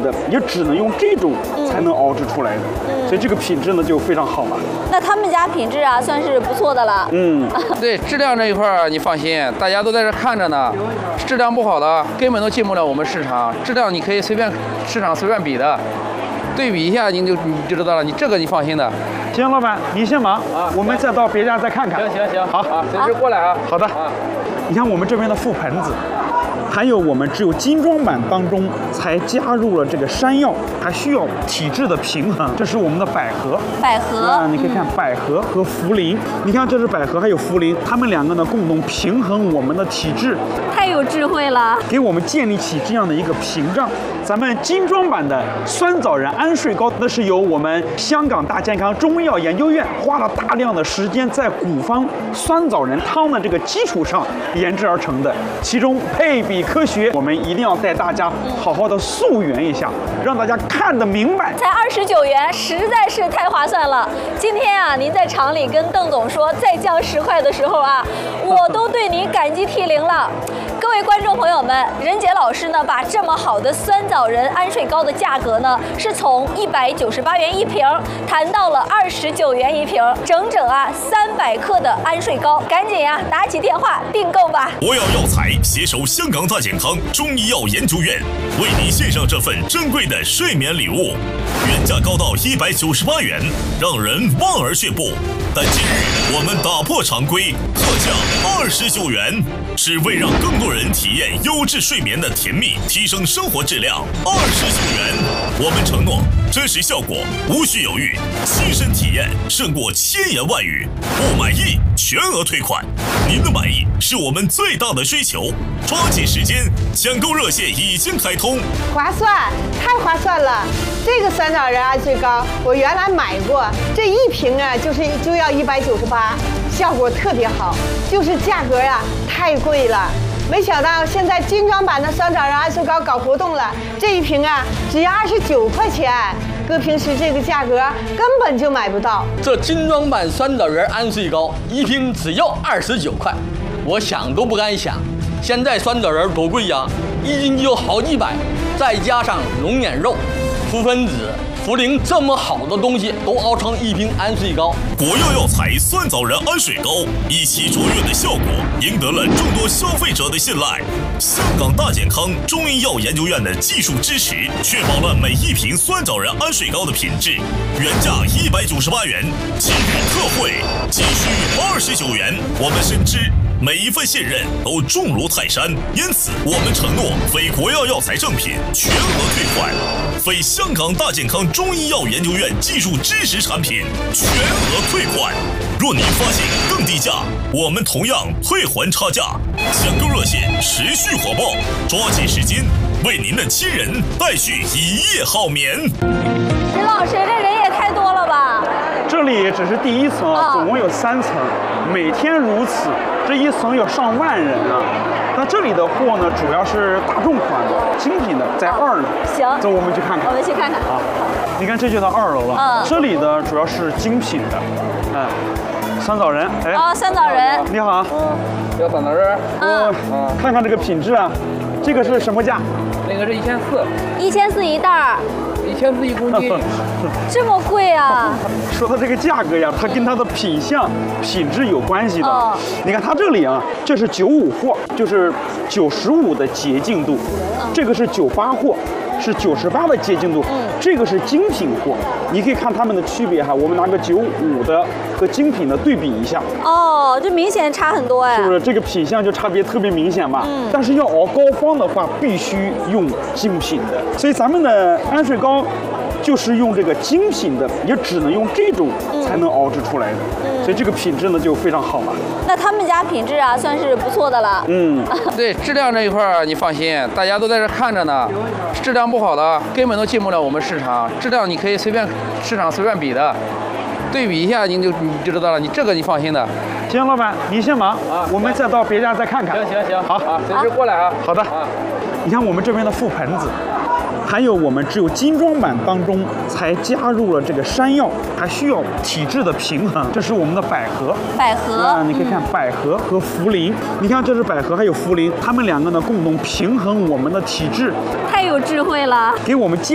的也只能用这种才能熬制出来的，所以这个品质呢就非常好了。 那他们家品质啊算是不错的了。 对质量这一块儿你放心，大家都在这看着呢，质量不好的根本都进不了我们市场，质量你可以市场随便比的。对比一下，你就知道了。你这个你放心的。 行，老板，你先忙啊，我们再到别家再看看。 行， 好啊，随时过来啊。 好的。你看我们这边的覆盆子，还有我们只有精装版当中才加入了这个山药，还需要体质的平衡。这是我们的百合。 百合啊，你可以看百合和茯苓。你看这是百合还有茯苓，它们两个呢共同平衡我们的体质。 太有智慧了， 给我们建立起这样的一个屏障。咱们精装版的酸枣仁安睡膏，那是由我们香港大健康中医药研究院花了大量的时间在古方酸枣仁汤的这个基础上研制而成的，其中配比科学，我们一定要带大家好好的溯源一下，让大家看得明白。 才29元，实在是太划算了。今天啊，您在厂里跟邓总说再降10块的时候啊，我都对您感激涕零了。各位观众朋友们，任杰老师呢，把这么好的酸枣仁安睡膏的价格呢，是从198元一瓶谈到了29元一瓶，整整啊300克的安睡膏，赶紧呀打起电话订购吧！ 国药药材携手香港大健康中医药研究院，为您献上这份珍贵的睡眠礼物，原价高到198元，让人望而却步。但今日我们打破常规，特价29元，是为让更多人体验优质睡眠的甜蜜，提升生活质量。29元，我们承诺真实效果，无需犹豫，亲身体验胜过千言万语。不满意全额退款，您的满意是我们最大的追求。抓紧时间，抢购热线已经开通。 划算，太划算了！这个酸枣仁安睡膏我原来买过，这一瓶啊就要198，效果特别好，就是价格啊太贵了。没想到现在精装版的酸枣仁安睡膏搞活动了，这一瓶啊只要29块钱，搁平时这个价格根本就买不到。 这精装版酸枣仁安睡膏一瓶只要29块，我想都不敢想。现在酸枣仁多贵呀，一斤就好几百，再加上龙眼肉、覆盆子、茯苓这么好的东西都熬成一瓶安睡膏。 国药药材酸枣仁安睡膏一其卓越的效果，赢得了众多消费者的信赖。香港大健康中医药研究院的技术支持，确保了每一瓶酸枣仁安睡膏的品质。原价198元，今日特惠仅需29元。我们深知每一份信任都重如泰山，因此我们承诺非国药药材正品全额退款，非香港大健康中医药研究院技术支持产品全额退款。若您发现更低价，我们同样退还差价。抢购热线持续火爆，抓紧时间，为您的亲人带去一夜好眠。 任老师，这人也太多了吧？ 这里只是第1层啊，总共有3层，每天如此，这一层有上万人啊。那这里的货呢，主要是大众款的、精品的，在2楼。 行， 走，我们去看看。 我们去看看。 好，你看这就到2楼了。这里的主要是精品的，酸枣仁。哎， 哦，酸枣仁。 你好。 要酸枣仁。 看看这个品质啊，这个是什么价？ 那个是1400，1400 一袋儿 ，1400一公斤， 这么贵啊！ 说到这个价格呀，它跟它的品相、品质有关系的。你看它这里啊，这是95货，就是95的洁净度，这个是98货。是98的洁净度，这个是精品货，你可以看它们的区别哈。我们拿个95的和精品的对比一下， 哦，这明显差很多哎， 是不是？这个品相就差别特别明显吧？但是要熬膏方的话，必须用精品的，所以咱们的安睡膏就是用这个精品的，也只能用这种才能熬制出来的，所以这个品质呢就非常好了。 那他们家品质啊算是不错的了。 对质量这一块儿你放心，大家都在这看着呢，质量不好的根本都进不了我们市场，质量你可以市场随便比的。对比一下，你就知道了。你这个你放心的。 行，老板，你先忙啊，我们再到别家再看看。 行， 好啊，随时过来啊。 好的。你看我们这边的覆盆子，还有我们只有精装版当中才加入了这个山药，还需要体质的平衡。这是我们的百合。 百合啊，你可以看百合和茯苓。你看这是百合还有茯苓，它们两个呢共同平衡我们的体质。 太有智慧了， 给我们